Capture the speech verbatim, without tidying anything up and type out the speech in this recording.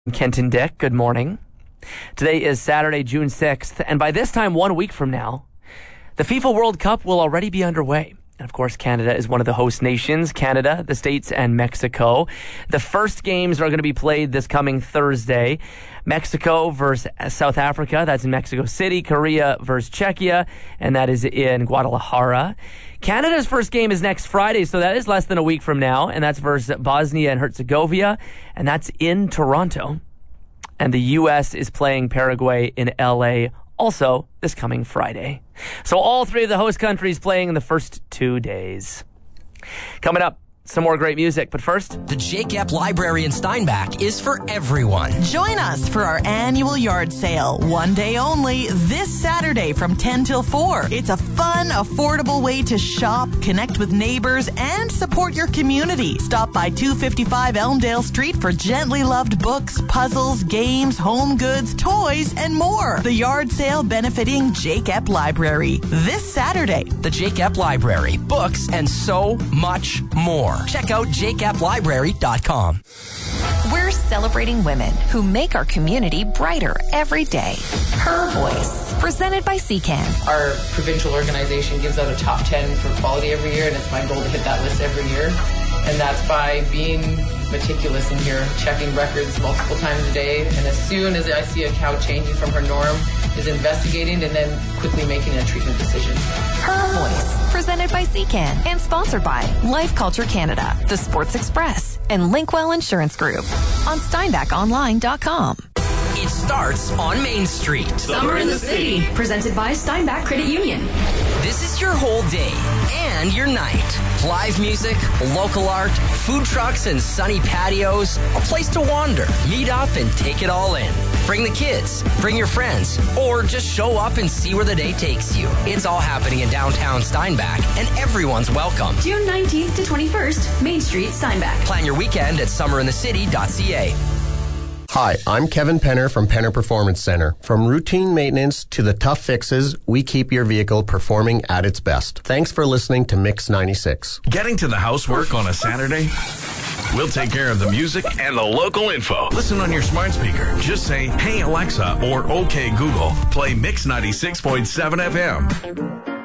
Kenton Dick, good morning. Today is Saturday, June sixth, and by this time, one week from now, the FIFA World Cup will already be underway. And of course, Canada is one of the host nations, Canada, the States, and Mexico. The first games are going to be played this coming Thursday. Mexico versus South Africa, that's in Mexico City. Korea versus Czechia, and that is in Guadalajara. Canada's first game is next Friday, so that is less than a week from now, and that's versus Bosnia and Herzegovina, and that's in Toronto. And the U S is playing Paraguay in L A also this coming Friday. So all three of the host countries playing in the first two days. Coming up, some more great music, but first... The Jake Ep Library in Steinbach is for everyone. Join us for our annual yard sale, one day only, this Saturday from ten till four. It's a fun, affordable way to shop, connect with neighbors, and support your community. Stop by two fifty-five Elmdale Street for gently loved books, puzzles, games, home goods, toys, and more. The yard sale benefiting Jake Ep Library this Saturday. The Jake Ep Library, books, and so much more. Check out jake ep library dot com. We're celebrating women who make our community brighter every day. Her Voice, presented by C C A N. Our provincial organization gives out a top ten for quality every year, and it's my goal to hit that list every year. And that's by being meticulous in here, checking records multiple times a day. And as soon as I see a cow changing from her norm, is investigating and then quickly making a treatment decision. Her Voice, presented by C C A N and sponsored by Life Culture Canada, The Sports Express, and Linkwell Insurance Group on steinbach online dot com. It starts on Main Street. Summer in the City, presented by Steinbach Credit Union. This is your whole day and your night. Live music, local art, food trucks and sunny patios, a place to wander, meet up and take it all in. Bring the kids, bring your friends, or just show up and see where the day takes you. It's all happening in downtown Steinbach, and everyone's welcome. June nineteenth to twenty-first, Main Street, Steinbach. Plan your weekend at summer in the city dot c a. Hi, I'm Kevin Penner from Penner Performance Center. From routine maintenance to the tough fixes, we keep your vehicle performing at its best. Thanks for listening to Mix ninety-six. Getting to the housework on a Saturday? We'll take care of the music and the local info. Listen on your smart speaker. Just say, "Hey Alexa," or "Okay Google, play Mix ninety-six point seven F M."